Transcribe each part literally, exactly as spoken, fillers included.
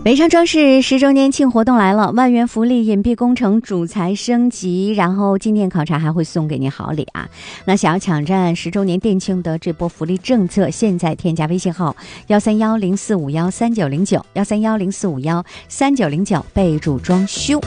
北上装饰十周年庆活动来了，万元福利隐蔽工程主材升级，然后进店考察还会送给你好礼啊！那想要抢占十周年店庆的这波福利政策，现在添加微信号幺三幺零四五幺三九零九幺三幺零四五幺三九零九，备注装修。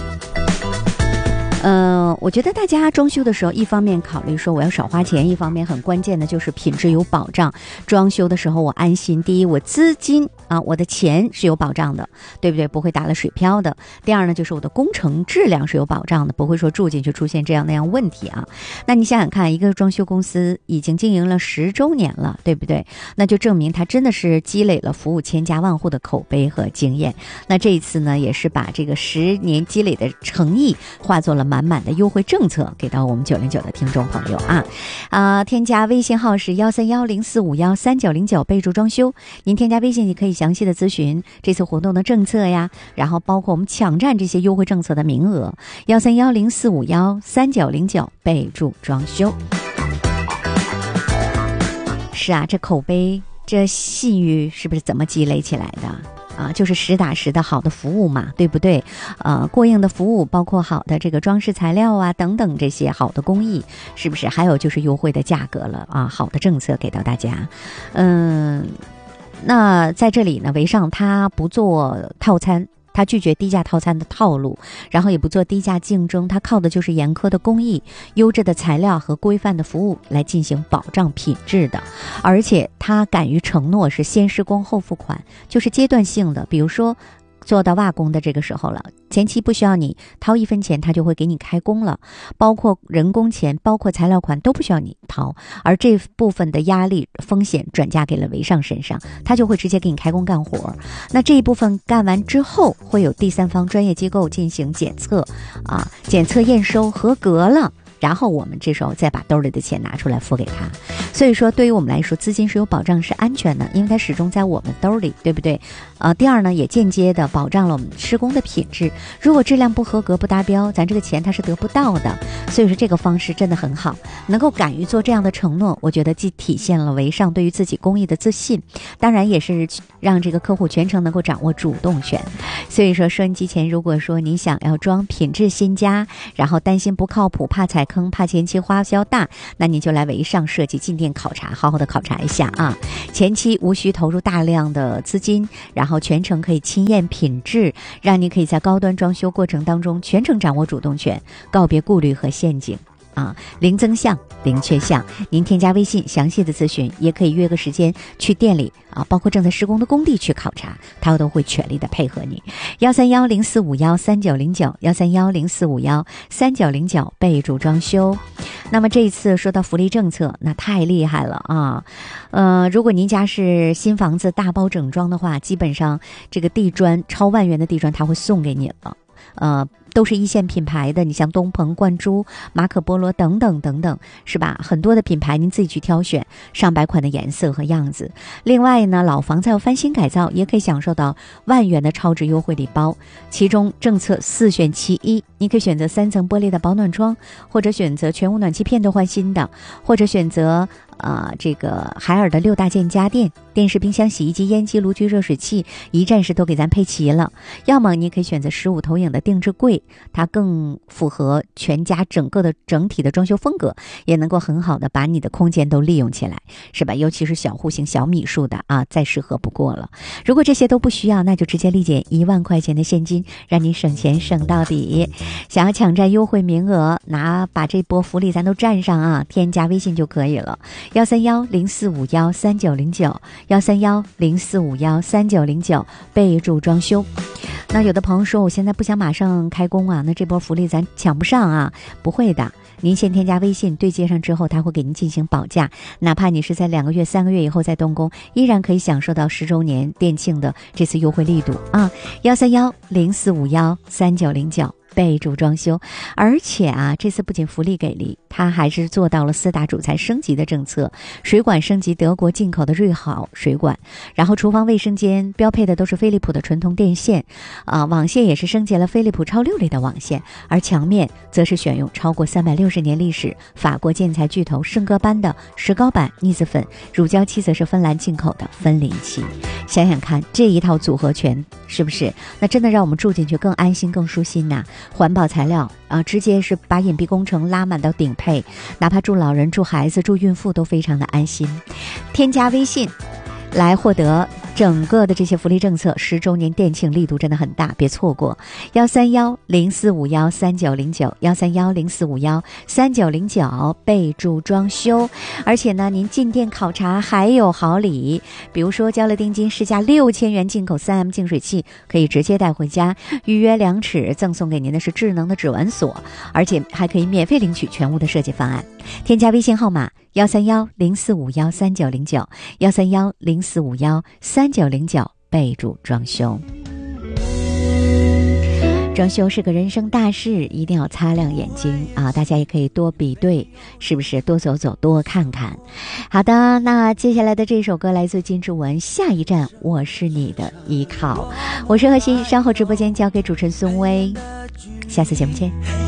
呃，我觉得大家装修的时候，一方面考虑说我要少花钱，一方面很关键的就是品质有保障。装修的时候我安心，第一，我资金啊，我的钱是有保障的，对不对？不会打了水漂的。第二呢，就是我的工程质量是有保障的，不会说住进去出现这样那样问题啊。那你想想看，一个装修公司已经经营了十周年了，对不对？那就证明它真的是积累了服务千家万户的口碑和经验。那这一次呢，也是把这个十年积累的诚意化作了满满的优惠政策给到我们九零九的听众朋友啊，啊、呃，添加微信号是幺三幺零四五幺三九零九，备注装修。您添加微信，你可以详细的咨询这次活动的政策呀，然后包括我们抢占这些优惠政策的名额。幺三幺零四五幺三九零九，备注装修。是啊，这口碑，这信誉是不是怎么积累起来的？啊，就是实打实的好的服务嘛，对不对？呃，过硬的服务，包括好的这个装饰材料啊等等这些好的工艺，是不是？还有就是优惠的价格了啊，好的政策给到大家。嗯，那在这里呢，维尚他不做套餐。他拒绝低价套餐的套路，然后也不做低价竞争，他靠的就是严苛的工艺、优质的材料和规范的服务来进行保障品质的。而且他敢于承诺是先施工后付款，就是阶段性的，比如说做到瓦工的这个时候了，前期不需要你掏一分钱，他就会给你开工了，包括人工钱，包括材料款都不需要你掏，而这部分的压力风险转嫁给了维尚身上，他就会直接给你开工干活。那这一部分干完之后，会有第三方专业机构进行检测啊，检测验收合格了，然后我们这时候再把兜里的钱拿出来付给他。所以说对于我们来说，资金是有保障，是安全的，因为它始终在我们兜里，对不对？呃，第二呢，也间接的保障了我们施工的品质，如果质量不合格不达标，咱这个钱它是得不到的。所以说这个方式真的很好，能够敢于做这样的承诺，我觉得既体现了维尚对于自己工艺的自信，当然也是让这个客户全程能够掌握主动权。所以说收音机前，如果说你想要装品质新家，然后担心不靠谱，怕踩坑，怕前期花销大，那你就来维尚设计进店考察，好好的考察一下啊。前期无需投入大量的资金，然后全程可以亲验品质，让你可以在高端装修过程当中全程掌握主动权，告别顾虑和陷阱啊，零增项零缺项。您添加微信详细的咨询，也可以约个时间去店里啊，包括正在施工的工地去考察，他都会全力的配合你。幺三幺零四五幺三九零九幺三幺零四五幺三九零九，备注装修。那么这一次说到福利政策，那太厉害了啊！呃，如果您家是新房子大包整装的话，基本上这个地砖超万元的地砖他会送给你了。呃，都是一线品牌的，你像东鹏、冠珠、马可波罗等等等等，是吧？很多的品牌您自己去挑选，上百款的颜色和样子。另外呢，老房子要翻新改造，也可以享受到万元的超值优惠礼包，其中政策四选其一，你可以选择三层玻璃的保暖窗，或者选择全屋暖气片都换新的，或者选择呃，这个海尔的六大件家电，电视、冰箱、洗衣机、烟机、炉具、热水器，一站式都给咱配齐了。要么你可以选择十五投影的定制柜，它更符合全家整个的整体的装修风格，也能够很好的把你的空间都利用起来，是吧？尤其是小户型、小米数的啊，再适合不过了。如果这些都不需要，那就直接立减一万块钱的现金，让你省钱省到底。想要抢占优惠名额，拿把这波福利咱都占上啊，添加微信就可以了。幺三幺零四五幺三九零九，幺三幺零四五幺三九零九，备注装修。那有的朋友说我现在不想马上开工啊，那这波福利咱抢不上啊。不会的，您先添加微信对接上之后，他会给您进行保价，哪怕你是在两个月三个月以后再动工，依然可以享受到十周年店庆的这次优惠力度啊。幺三幺零四五幺三九零九，备注装修。而且啊，这次不仅福利给力，它还是做到了四大主材升级的政策，水管升级德国进口的瑞好水管，然后厨房卫生间标配的都是飞利浦的纯铜电线啊、呃，网线也是升级了飞利浦超六类的网线，而墙面则是选用超过三百六十年历史法国建材巨头圣歌班的石膏板腻子粉，乳胶漆则是芬兰进口的芬林漆。想想看，这一套组合拳是不是？那真的让我们住进去更安心更舒心呐、啊。环保材料啊，直接是把隐蔽工程拉满到顶配，哪怕住老人住孩子住孕妇都非常的安心。添加微信来获得整个的这些福利政策，十周年店庆力度真的很大，别错过。幺三幺零四五幺三九零九，幺三幺零四五幺三九零九，备注装修。而且呢，您进店考察还有好礼，比如说交了定金，市价六千元进口 三 M 净水器，可以直接带回家，预约量尺，赠送给您的是智能的指纹锁，而且还可以免费领取全屋的设计方案。添加微信号码幺三幺零四五幺三九零九，幺三幺零四五幺三九零九，备注装修。装修是个人生大事，一定要擦亮眼睛啊！大家也可以多比对，是不是？多走走，多看看。好的，那接下来的这首歌来自金志文，下一站我是你的依靠。我是何欣，稍后直播间交给主持人孙薇，下次节目见。